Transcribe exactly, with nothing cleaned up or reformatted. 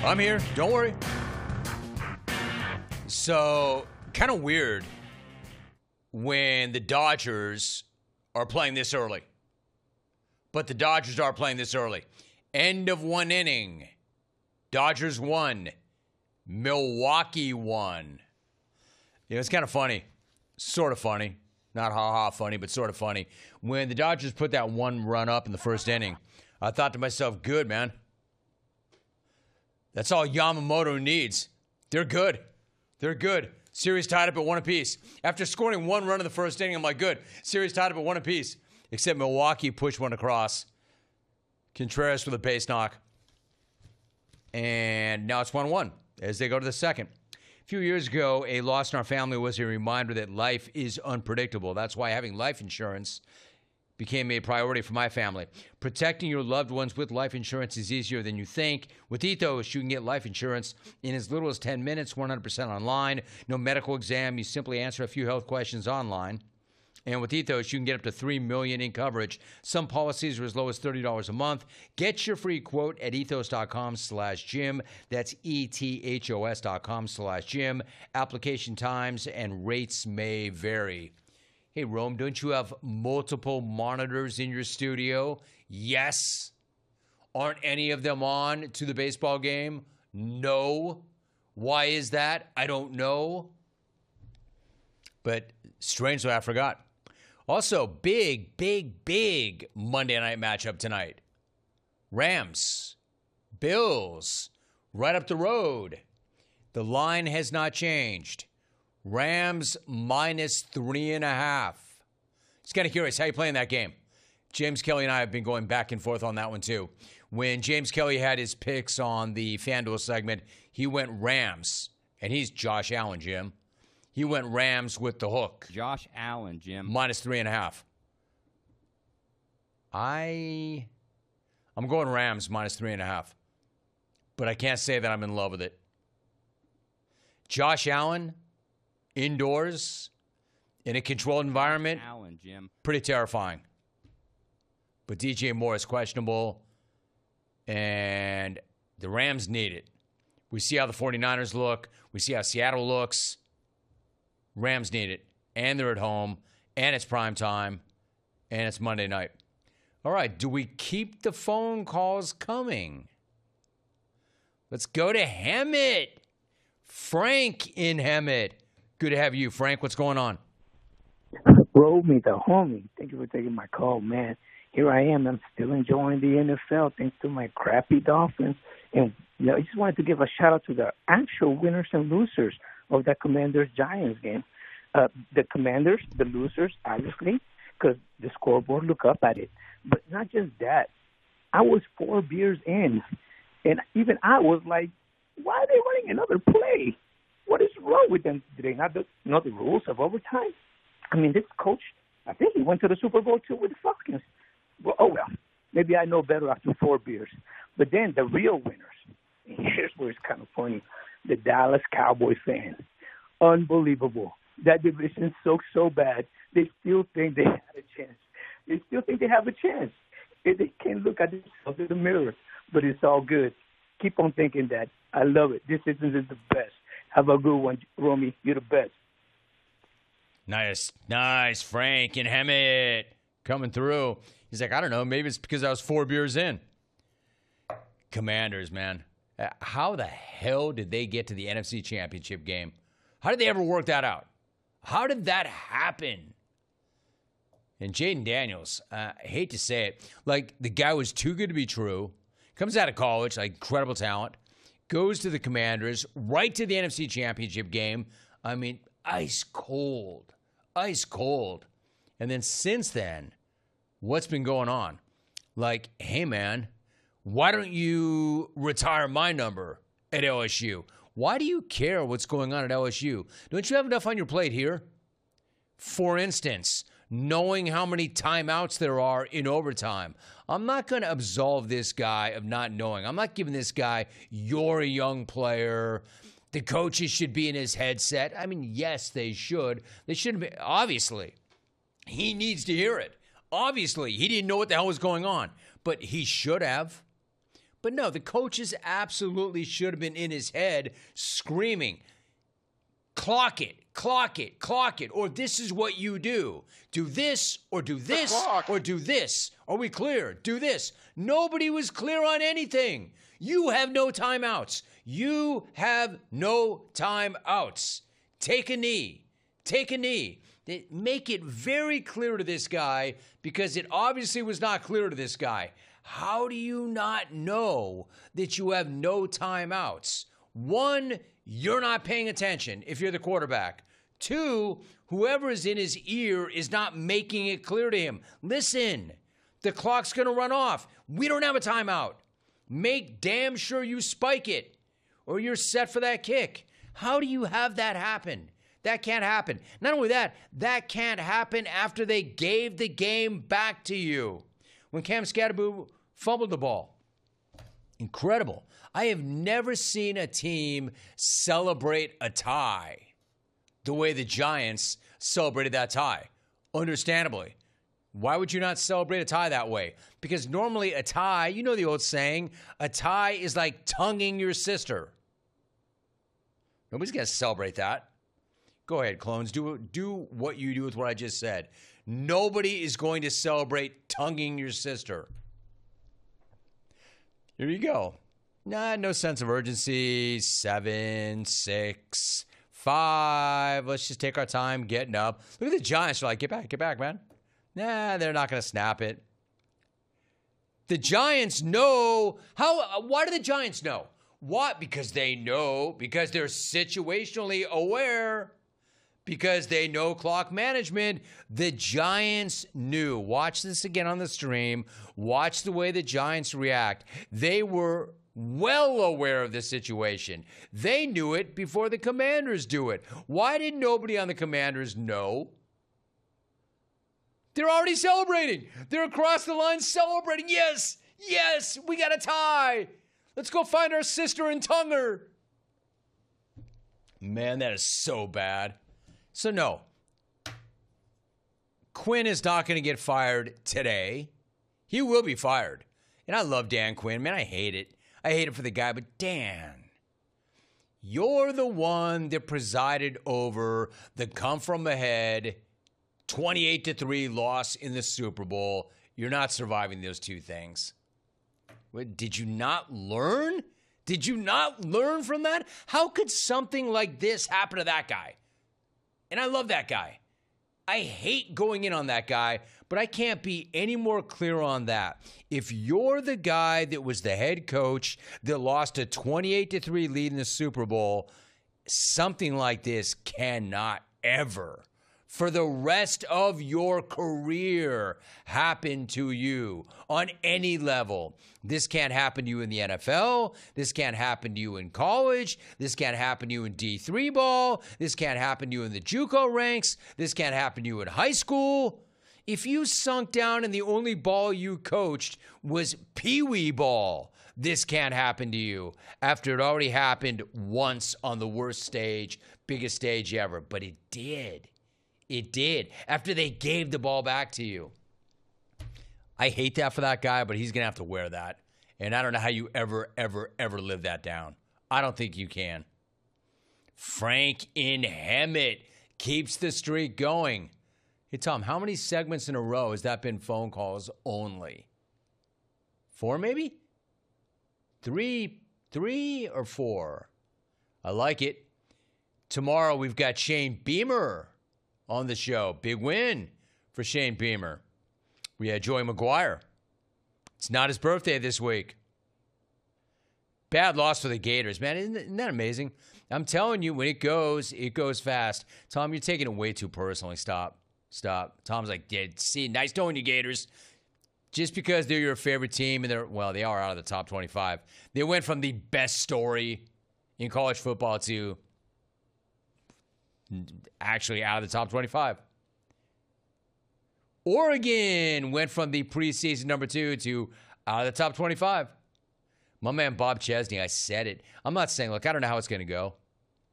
I'm here. Don't worry. So, kind of weird when the Dodgers are playing this early. But the Dodgers are playing this early. End of one inning. Dodgers won. Milwaukee won. Yeah, it's kind of funny. Sort of funny. Not ha-ha funny, but sort of funny. When the Dodgers put that one run up in the first inning, I thought to myself, good, man. That's all Yamamoto needs. They're good. They're good. Series tied up at one apiece. After scoring one run in the first inning, I'm like, good. Series tied up at one apiece. Except Milwaukee pushed one across. Contreras with a base knock. And now it's one one as they go to the second. A few years ago, a loss in our family was a reminder that life is unpredictable. That's why having life insurance became a priority for my family. Protecting your loved ones with life insurance is easier than you think. With Ethos, you can get life insurance in as little as ten minutes, one hundred percent online. No medical exam. You simply answer a few health questions online. And with Ethos, you can get up to three million dollars in coverage. Some policies are as low as thirty dollars a month. Get your free quote at ethos.com slash Jim. That's E-T-H-O-S dot com slash Jim. Application times and rates may vary. Hey, Rome, don't you have multiple monitors in your studio? Yes. Aren't any of them on to the baseball game? No. Why is that? I don't know. But strangely, I forgot. Also, big, big, big Monday night matchup tonight. Rams, Bills, right up the road. The line has not changed. Rams minus three and a half. Just kind of curious, how you playing that game? James Kelly and I have been going back and forth on that one too. When James Kelly had his picks on the FanDuel segment, he went Rams, and he's Josh Allen, Jim. He went Rams with the hook. Josh Allen, Jim. Minus three and a half. I, I'm going Rams minus three and a half. But I can't say that I'm in love with it. Josh Allen, indoors, in a controlled environment, Allen, Jim. Pretty terrifying. But D J Moore is questionable, and the Rams need it. We see how the 49ers look. We see how Seattle looks. Rams need it, and they're at home, and it's prime time, and it's Monday night. All right, do we keep the phone calls coming? Let's go to Hemet. Frank in Hemet. Good to have you, Frank. What's going on? Roll me, the homie. Thank you for taking my call, man. Here I am. I'm still enjoying the N F L thanks to my crappy Dolphins. And you know, I just wanted to give a shout-out to the actual winners and losers of that Commanders-Giants game. Uh, the Commanders, the losers, obviously, because the scoreboard, look up at it. But not just that. I was four beers in, and even I was like, why are they running another play? What is wrong with them? Do they not know the rules of overtime? I mean, this coach, I think he went to the Super Bowl, too, with the Falcons. Well, oh, well, maybe I know better after four beers. But then the real winners, and here's where it's kind of funny, the Dallas Cowboy fan. Unbelievable. That division sucks so bad, they still think they had a chance. They still think they have a chance. If they can't look at themselves in the mirror, but it's all good. Keep on thinking that. I love it. This season is the best. Have a good one, Romy. You're the best. Nice, nice. Frank and Hemet coming through. He's like, I don't know. Maybe it's because I was four beers in. Commanders, man. How the hell did they get to the N F C Championship game? How did they ever work that out? How did that happen? And Jaden Daniels, uh, I hate to say it, like the guy was too good to be true. Comes out of college, like incredible talent. Goes to the Commanders, right to the N F C Championship game. I mean, ice cold. Ice cold. And then since then, what's been going on? Like, hey, man, why don't you retire my number at L S U? Why do you care what's going on at L S U? Don't you have enough on your plate here? For instance, knowing how many timeouts there are in overtime. I'm not going to absolve this guy of not knowing. I'm not giving this guy, you're a young player. The coaches should be in his headset. I mean, yes, they should. They shouldn't be. Obviously, he needs to hear it. Obviously, he didn't know what the hell was going on, but he should have. But no, the coaches absolutely should have been in his head screaming, clock it, clock it, clock it, or this is what you do. Do this, or do this, or do this. Are we clear? Do this. Nobody was clear on anything. You have no timeouts. You have no timeouts. Take a knee. Take a knee. Make it very clear to this guy, because it obviously was not clear to this guy. How do you not know that you have no timeouts? One, you're not paying attention if you're the quarterback. Two, whoever is in his ear is not making it clear to him. Listen, the clock's going to run off. We don't have a timeout. Make damn sure you spike it, or you're set for that kick. How do you have that happen? That can't happen. Not only that, that can't happen after they gave the game back to you. When Cam Scatterboo fumbled the ball. Incredible. I have never seen a team celebrate a tie the way the Giants celebrated that tie. Understandably. Why would you not celebrate a tie that way? Because normally a tie, you know the old saying, a tie is like tonguing your sister. Nobody's going to celebrate that. Go ahead, clones. Do, do what you do with what I just said. Nobody is going to celebrate tonguing your sister. Here you go. Nah, no sense of urgency. Seven, six, five. Let's just take our time getting up. Look at the Giants. They're like, get back, get back, man. Nah, they're not going to snap it. The Giants know. How? Why do the Giants know? What? Because they know. Because they're situationally aware. Because they know clock management. The Giants knew. Watch this again on the stream. Watch the way the Giants react. They were well aware of the situation. They knew it before the Commanders do it. Why did nobody on the Commanders know? They're already celebrating. They're across the line celebrating. Yes, yes, we got a tie. Let's go find our sister and tongue her. Man, that is so bad. So no, Quinn is not going to get fired today. He will be fired. And I love Dan Quinn. Man, I hate it. I hate it for the guy, but Dan, you're the one that presided over the come from ahead twenty-eight to three loss in the Super Bowl. You're not surviving those two things. What, did you not learn? Did you not learn from that? How could something like this happen to that guy? And I love that guy. I hate going in on that guy, but I can't be any more clear on that. If you're the guy that was the head coach that lost a twenty-eight to three lead in the Super Bowl, something like this cannot ever, for the rest of your career, happen to you on any level. This can't happen to you in the N F L. This can't happen to you in college. This can't happen to you in D three ball. This can't happen to you in the JUCO ranks. This can't happen to you in high school. If you sunk down and the only ball you coached was peewee ball, this can't happen to you after it already happened once on the worst stage, biggest stage ever. But it did. It did. After they gave the ball back to you. I hate that for that guy, but he's going to have to wear that. And I don't know how you ever, ever, ever live that down. I don't think you can. Frank in Hemet keeps the streak going. Hey, Tom, how many segments in a row has that been phone calls only? Four, maybe? Three, three or four? I like it. Tomorrow we've got Shane Beamer on the show. Big win for Shane Beamer. We had Joey McGuire. It's not his birthday this week. Bad loss for the Gators, man. Isn't, isn't that amazing? I'm telling you, when it goes, it goes fast. Tom, you're taking it way too personally. Stop. Stop. Tom's like, yeah, see, nice knowing you, Gators. Just because they're your favorite team and they're, well, they are out of the top twenty-five. They went from the best story in college football to actually out of the top twenty-five. Oregon went from the preseason number two to out of the top twenty-five. My man Bob Chesney, I said it. I'm not saying, look, I don't know how it's going to go.